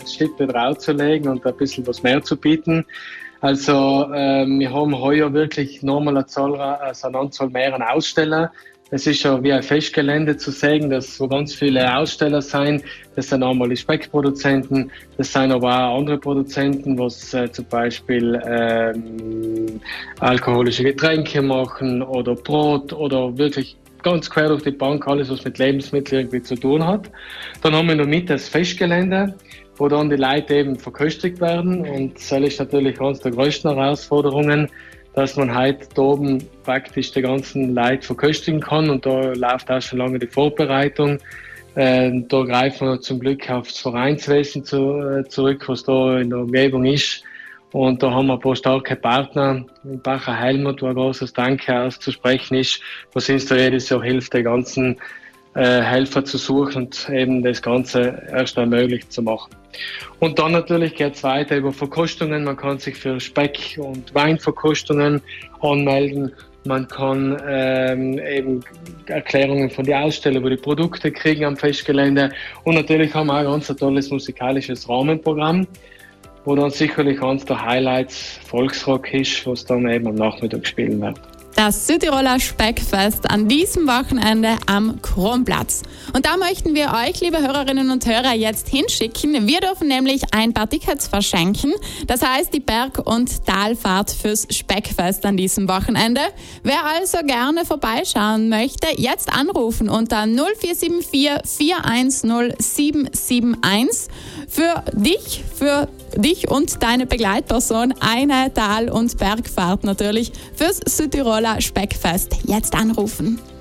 Schippe draufzulegen und ein bisschen was mehr zu bieten. Also wir haben heuer wirklich nochmal eine Anzahl mehr an Aussteller. Es ist ja wie ein Festgelände zu sagen, dass wo ganz viele Aussteller sein. Das sind einmal die Speckproduzenten, das sind aber auch andere Produzenten, was zum Beispiel alkoholische Getränke machen oder Brot oder wirklich ganz quer durch die Bank, alles was mit Lebensmitteln irgendwie zu tun hat. Dann haben wir noch mit das Festgelände, wo dann die Leute eben verköstigt werden, und das ist natürlich eines der größten Herausforderungen, dass man halt da oben praktisch die ganzen Leute verköstigen kann, und da läuft auch schon lange die Vorbereitung. Da greifen wir zum Glück aufs Vereinswesen zurück, was da in der Umgebung ist. Und da haben wir ein paar starke Partner, Bacher Helmut, wo ein großes Danke auszusprechen ist, was uns da jedes Jahr hilft, die ganzen Helfer zu suchen und eben das Ganze erst ermöglicht zu machen. Und dann natürlich geht es weiter über Verkostungen. Man kann sich für Speck- und Weinverkostungen anmelden. Man kann eben Erklärungen von den Ausstellern über die Produkte kriegen am Festgelände. Und natürlich haben wir auch ein ganz tolles musikalisches Rahmenprogramm, wo dann sicherlich eines der Highlights Volksrock ist, was dann eben am Nachmittag spielen wird. Das Südtiroler Speckfest an diesem Wochenende am Kronplatz. Und da möchten wir euch, liebe Hörerinnen und Hörer, jetzt hinschicken. Wir dürfen nämlich ein paar Tickets verschenken. Das heißt die Berg- und Talfahrt fürs Speckfest an diesem Wochenende. Wer also gerne vorbeischauen möchte, jetzt anrufen unter 0474 410 771. Für dich und deine Begleitperson eine Tal- und Bergfahrt natürlich fürs Südtiroler Speckfest. Jetzt anrufen.